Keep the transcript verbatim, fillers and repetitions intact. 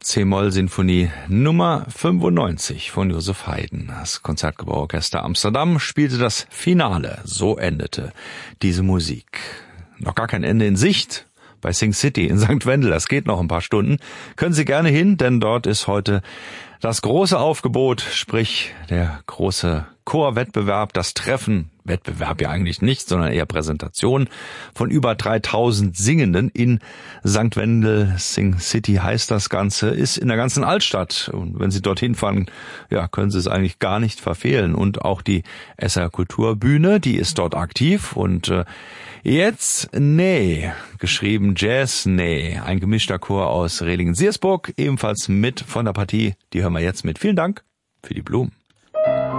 C-Moll-Sinfonie Nummer fünfundneunzig von Joseph Haydn. Das Konzertgebauorchester Amsterdam spielte das Finale. So endete diese Musik. Noch gar kein Ende in Sicht bei Sing City in Sankt Wendel. Das geht noch ein paar Stunden. Können Sie gerne hin, denn dort ist heute das große Aufgebot, sprich der große Chorwettbewerb, das Treffen, Wettbewerb ja eigentlich nicht, sondern eher Präsentation von über dreitausend Singenden in Sankt Wendel. Sing City heißt das Ganze, ist in der ganzen Altstadt. Und wenn Sie dorthin fahren, ja, können Sie es eigentlich gar nicht verfehlen. Und auch die S R Kulturbühne, die ist dort aktiv. Und äh, jetzt, nee, geschrieben Jazz, nee, ein gemischter Chor aus Rehlingen-Siersburg, ebenfalls mit von der Partie. Die hören wir jetzt mit. Vielen Dank für die Blumen.